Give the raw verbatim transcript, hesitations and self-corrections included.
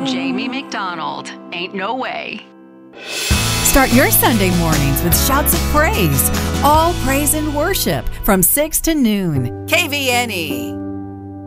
Jamie McDonald. Ain't no way. Start your Sunday mornings with shouts of praise. All praise and worship from six to noon. K V N E.